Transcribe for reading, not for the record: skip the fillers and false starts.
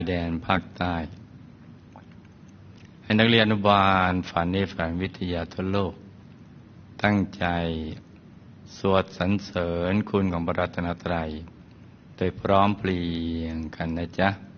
แดนภาคใต้ให้นักเรียนอนุบาลฝันในฝันวิทยาทั่วโลกตั้งใจสวดสรรเสริญคุณของพระรัตนตรัยโดยพร้อมเพรียงกันนะจ๊ะ